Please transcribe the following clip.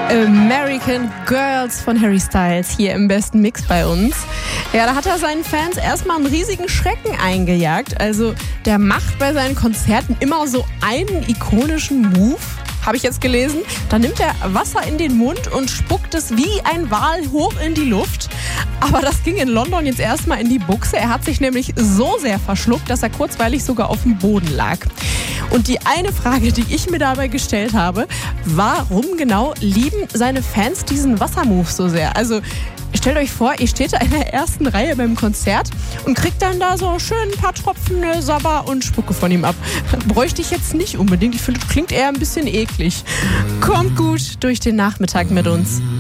American Girls von Harry Styles hier im besten Mix bei uns. Ja, da hat er seinen Fans erstmal einen riesigen Schrecken eingejagt. Also der macht bei seinen Konzerten immer so einen ikonischen Move, habe ich jetzt gelesen. Da nimmt er Wasser in den Mund und spuckt es wie ein Wal hoch in die Luft. Aber das ging in London jetzt erstmal in die Buchse. Er hat sich nämlich so sehr verschluckt, dass er kurzweilig sogar auf dem Boden lag. Und die eine Frage, die ich mir dabei gestellt habe, warum genau lieben seine Fans diesen Wassermove so sehr? Also stellt euch vor, ihr steht da in der ersten Reihe beim Konzert und kriegt dann da so schön ein paar Tropfen Sabber und Spucke von ihm ab. Bräuchte ich jetzt nicht unbedingt. Ich finde, das klingt eher ein bisschen eklig. Kommt gut durch den Nachmittag mit uns.